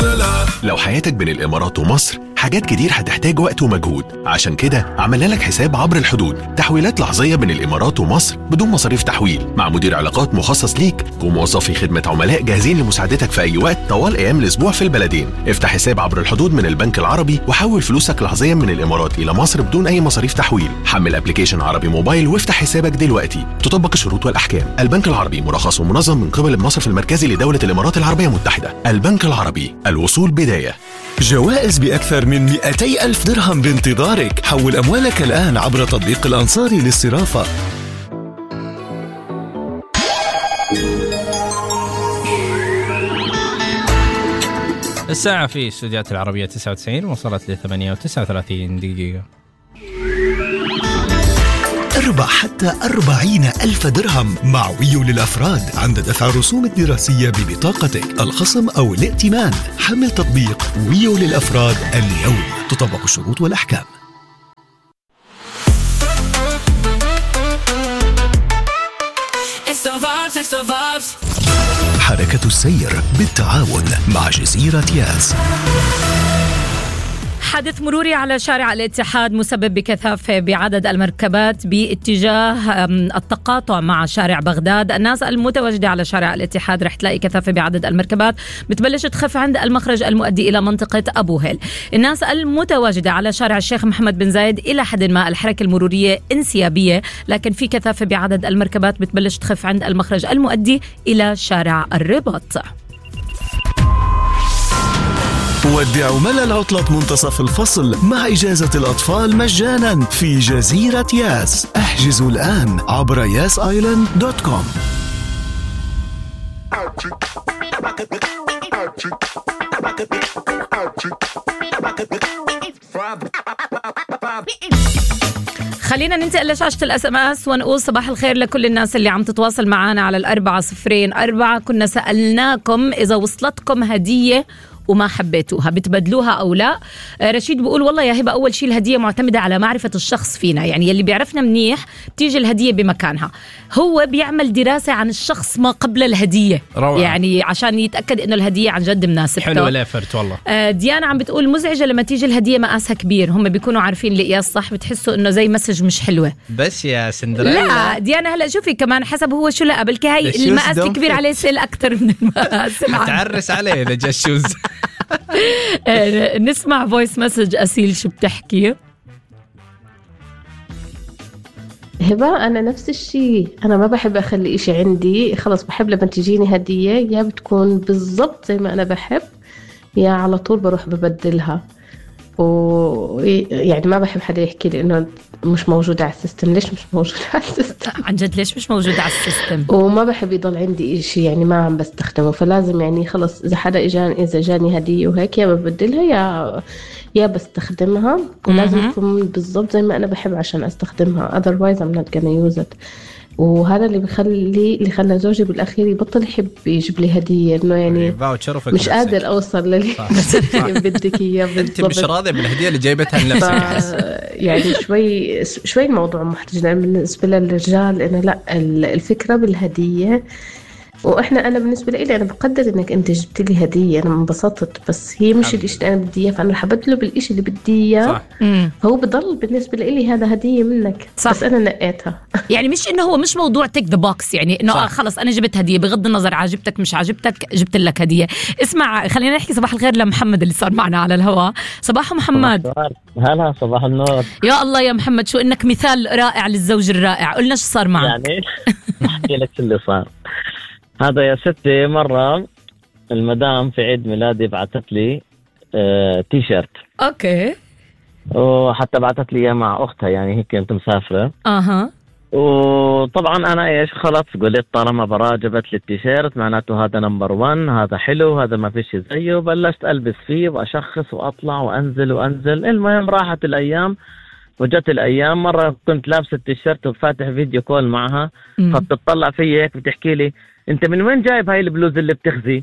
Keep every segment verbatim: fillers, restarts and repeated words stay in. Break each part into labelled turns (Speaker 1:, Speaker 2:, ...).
Speaker 1: سلام.
Speaker 2: لو حياتك بين الإمارات ومصر حاجات كتير هتحتاج وقت ومجهود، عشان كده عملنا لك حساب عبر الحدود، تحويلات لحظية بين الإمارات ومصر بدون مصاريف تحويل، مع مدير علاقات مخصص ليك وموظفي خدمة عملاء جاهزين لمساعدتك في أي وقت طوال أيام الأسبوع في البلدين. افتح حساب عبر الحدود من البنك العربي وحول فلوسك لحظيا من الإمارات إلى مصر بدون أي مصاريف تحويل. حمل أبليكيشن عربي موبايل وافتح حسابك دلوقتي. تطبق الشروط والأحكام. البنك العربي مرخص ومنظم من قبل المصرف المركزي لدولة الإمارات العربية المتحدة. البنك العربي، الوصول بداية.
Speaker 3: جوائز بأكثر من مئتي ألف درهم بانتظارك. حول أموالك الآن عبر تطبيق الأنصاري للصرافة.
Speaker 4: الساعة في استوديوهات العربية تسعة وتسعين وصلت ل ثمانية وتسعة وثلاثين دقيقة.
Speaker 3: اربح حتى أربعين ألف درهم مع ويو للأفراد عند دفع الرسوم الدراسية ببطاقتك، الخصم أو الائتمان. حمل تطبيق ويو للأفراد اليوم. تطبق الشروط والأحكام. حركة السير بالتعاون مع جزيرة ياس.
Speaker 5: حادث مروري على شارع الاتحاد مسبب بكثافة بعدد المركبات باتجاه التقاطع مع شارع بغداد. الناس المتواجدة على شارع الاتحاد رح تلاقي كثافة بعدد المركبات بتبلش تخف عند المخرج المؤدي إلى منطقة أبو هيل. الناس المتواجدة على شارع الشيخ محمد بن زايد إلى حد ما الحركة المرورية انسيابية، لكن في كثافة بعدد المركبات بتبلش تخف عند المخرج المؤدي إلى شارع الرباط.
Speaker 3: ودعوا ملل عطلة منتصف الفصل مع إجازة الأطفال مجانا في جزيرة ياس. احجزوا الآن عبر ياس آيلاند دوت كوم.
Speaker 5: خلينا ننتقل لشاشة الأس أم أس ونقول صباح الخير لكل الناس اللي عم تتواصل معنا على الأربعة صفرين أربعة. كنا سألناكم إذا وصلتكم هدية وما حبيتوها بتبدلوها أو لا. رشيد بيقول والله يا هبة أول شيء الهدية معتمدة على معرفة الشخص فينا، يعني يلي بيعرفنا منيح بتيجي الهدية بمكانها. هو بيعمل دراسة عن الشخص ما قبل الهدية روعة. يعني عشان يتأكد إنه الهدية عن جد مناسبته.
Speaker 4: حلو لا فرت والله.
Speaker 5: ديانا عم بتقول مزعجة لما تيجي الهدية مقاسها كبير، هم بيكونوا عارفين القياس صح، بتحسوا إنه زي مسج مش حلوة.
Speaker 4: بس يا سندريلا
Speaker 5: لا ديانا هلا شوفي كمان حسب هو شو لقى، بلكي هاي المقاس الكبير عليه سيل أكتر من المقاس.
Speaker 4: تعرس عليه إذا جشوز.
Speaker 5: نسمع فويس مسج أسيل شو بتحكي.
Speaker 6: هبة أنا نفس الشيء، أنا ما بحب أخلي إشي عندي، خلص بحب لما تجيني هدية يا بتكون بالضبط زي ما أنا بحب يا على طول بروح ببدلها. ويعني ما بحب حدا يحكي لي إنه مش موجودة على السيستم. ليش مش موجودة على السيستم؟
Speaker 5: عن جد ليش مش موجودة على السيستم؟
Speaker 6: وما بحب يضل عندي إشي يعني ما عم بستخدمه، فلازم يعني خلص إذا حدا إجاني إذا جاني هدية وهيك يا ببدلها يا يا بستخدمها، ولازم تكون بالضبط زي ما أنا بحب عشان أستخدمها. otherwise I'm not gonna use it. وهذا اللي بخلي اللي خلى زوجي بالأخير يبطل يحب يجيب لي هدية، إنه يعني مش قادر أوصل للي بدك إياه بالضبط.
Speaker 4: أنت مش راضية بالهدية اللي جايبتها لنفسك.
Speaker 6: يعني شوي شوي الموضوع محرج بالنسبة للرجال، إنه لا الفكرة بالهدية. واحنا انا بالنسبه لي انا بقدر انك انت جبت لي هديه، انا انبسطت، بس هي مش الشيء اللي انا بدي اياه، فانا حبت له بالشيء اللي بدي اياه، فهو بضل بالنسبه لي هذا هديه منك. صح. بس انا نقيتها.
Speaker 5: يعني مش انه هو مش موضوع تيك ذا بوكس، يعني انه آه خلص انا جبت هديه بغض النظر عجبتك مش عجبتك جبت لك هديه. اسمع خلينا نحكي صباح الخير لمحمد اللي صار معنا على الهواء. صباح محمد.
Speaker 7: هلا صباح النور.
Speaker 5: يا الله يا محمد شو انك مثال رائع للزوج الرائع. قلنا شو صار معك.
Speaker 7: يعني احكي لك اللي صار. هذا يا ستي مرة المدام في عيد ميلادي بعثت لي اه تي شيرت.
Speaker 5: اوكي.
Speaker 7: وحتى بعثت لي مع اختها، يعني هي كنت مسافرة.
Speaker 5: اها.
Speaker 7: وطبعا انا ايش خلاص قلت طالما براجبت لي التي شيرت معناته هذا نمبر ون، هذا حلو، هذا ما فيش زيه. وبلشت البس فيه واشخص واطلع وانزل وانزل. المهم راحت الايام وجت الايام، مرة كنت لابسة التي شيرت وفاتح فيديو كول معها، فبتطلع فيي هيك بتحكي لي انت من وين جايب هاي البلوز اللي بتخزي؟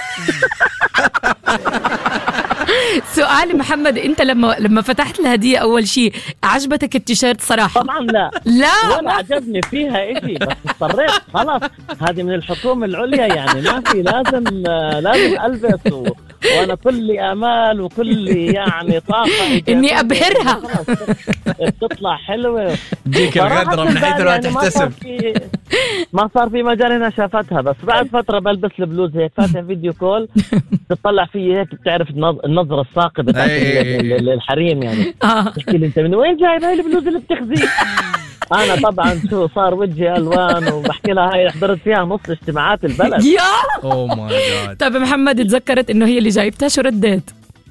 Speaker 5: سؤال محمد، انت لما لما فتحت الهديه اول شيء عجبتك التيشيرت صراحه؟
Speaker 7: طبعا لا
Speaker 5: لا
Speaker 7: ولا عجبني فيها إشي، بس اضطريت خلاص هذه من الحكومه العليا، يعني ما في لازم لازم البس و... وانا كل امال وكل يعني طاقه
Speaker 5: اني ابهرها
Speaker 7: تطلع حلوه
Speaker 4: ديك الغدره من حيث لا تحتسب.
Speaker 7: ما صار في مجال هنا شافتها، بس بعد فتره بلبس البلوز هيك فاتح فيديو كول تطلع فيه هيك بتعرف النظره الثاقبه بتاعت الحريم يعني. تحكي لي انت من وين جايب هاي البلوز اللي بتخزي؟ انا طبعا شو صار وجهي الوان وبحكي لها هاي حضرت فيها نص اجتماعات البلد.
Speaker 5: يا
Speaker 4: اوه ماي جاد.
Speaker 5: طيب محمد تذكرت انه هي اللي جايبتها، شو رديت؟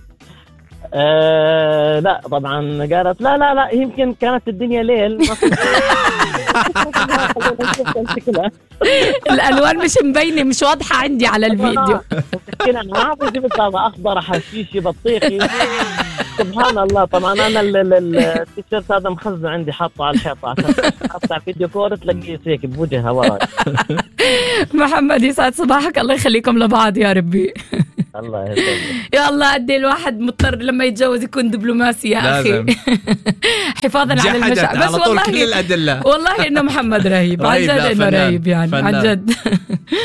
Speaker 7: أه لا طبعا قالت لا لا لا يمكن كانت الدنيا ليل.
Speaker 5: الالوان مش مبينه مش واضحه عندي على الفيديو.
Speaker 7: انا ما اعرف جبت هذا اخضر حشيشي بطيخي. سبحان الله. طبعا انا التيشيرت هذا مخزن عندي حاطه على الحيطه عشان اقطع فيديو كور تلاقيه هيك بوجهها وراي.
Speaker 5: محمد يسعد صباحك، الله يخليكم لبعض يا ربي.
Speaker 7: الله يسلمك.
Speaker 5: يا الله قد الواحد مضطر لما يتجوز يكون دبلوماسي يا اخي. حفاظا على المشاعر. بس والله
Speaker 4: كل الأدلة.
Speaker 5: والله انه محمد رهيب عن جد، انه رهيب يعني عن جد.